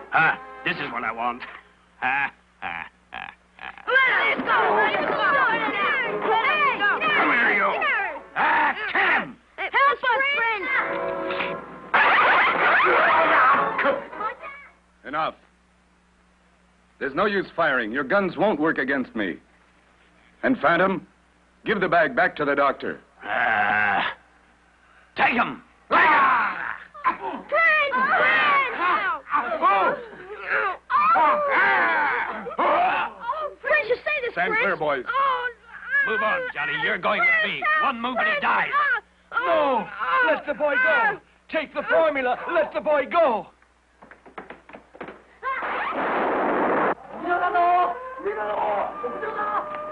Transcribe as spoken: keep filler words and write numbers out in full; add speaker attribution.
Speaker 1: Ah, this is what I want. Ah, ah, ah, ah.
Speaker 2: Let us go! Let us go! Let us go!
Speaker 1: Come here, you. Ah, kill him!
Speaker 2: Help us, friend!
Speaker 3: Enough. There's no use firing. Your guns won't work against me. And Phantom, give the bag back to the doctor.
Speaker 1: Ah. Take him!
Speaker 2: Friend! Friend! Friend, you say this,
Speaker 3: Stand
Speaker 2: friend.
Speaker 3: clear, boys.
Speaker 2: Oh,
Speaker 1: Move on, Johnny. You're going with me. One move and he dies.
Speaker 4: No! Let the boy go! Take the formula! Let the boy go!